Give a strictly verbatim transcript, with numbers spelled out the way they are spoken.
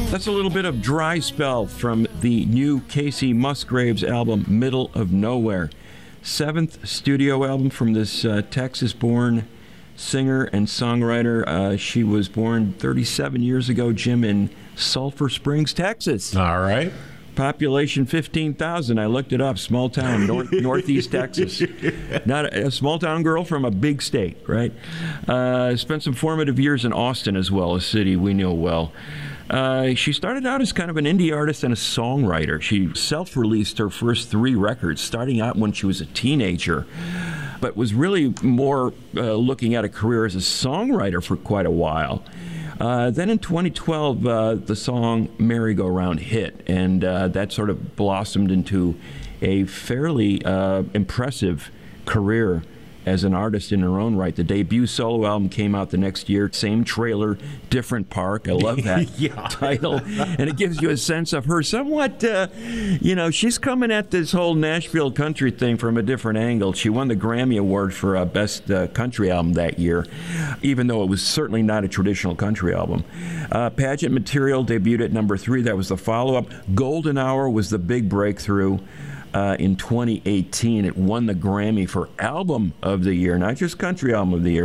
That's a little bit of Dry Spell from the new Casey Musgraves album, Middle of Nowhere. Seventh studio album from this uh, Texas-born singer and songwriter. Uh, she was born thirty-seven years ago, Jim, in Sulphur Springs, Texas. All right. Population fifteen thousand. I looked it up. Small town, north, northeast Texas. Not a, a small town girl from a big state, right? Uh, spent some formative years in Austin as well, a city we know well. Uh, she started out as kind of an indie artist and a songwriter. She self-released her first three records, starting out when she was a teenager, but was really more uh, looking at a career as a songwriter for quite a while. Uh, then in twenty twelve, uh, the song Merry-Go-Round hit, and uh, that sort of blossomed into a fairly uh, impressive career as an artist in her own right. The debut solo album came out the next year. Same trailer, different park. I love that yeah. title. And it gives you a sense of her somewhat, uh, you know, she's coming at this whole Nashville country thing from a different angle. She won the Grammy Award for uh, Best uh, Country Album that year, even though it was certainly not a traditional country album. Uh, Pageant Material debuted at number three. That was the follow-up. Golden Hour was the big breakthrough. Uh, in twenty eighteen, it won the Grammy for Album of the Year, not just Country Album of the Year.